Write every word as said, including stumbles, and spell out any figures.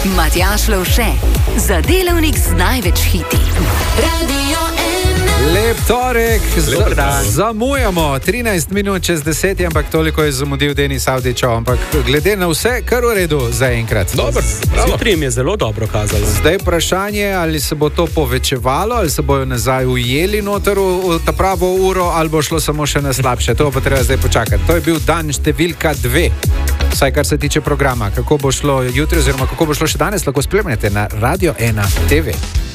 Matjaž Lovše, za delavnik z največ hiti. Radio ena. Lep torek, za, zamujamo, trinajst minut čez deset, ampak toliko je zamudil Denis Avdićev, ampak glede na vse, kar v redu za enkrat. Dobro, zjutraj jim je zelo dobro kazalo. Zdaj vprašanje, ali se bo to povečevalo, ali se bojo nazaj ujeli noter v, v ta pravo uro, ali bo šlo samo še na slabše. To pa treba zdaj počakati. To je bil dan številka dve. Vsaj kar se tiče programa. Kako bo šlo jutri oziroma kako bo šlo še danes, lahko spremljate na Radio ena T V.